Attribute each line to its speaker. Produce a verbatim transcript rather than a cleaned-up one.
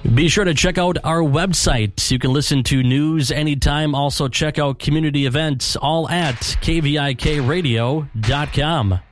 Speaker 1: Be sure to check out our website. You can listen to news anytime. Also check out community events, all at K V I K radio dot com.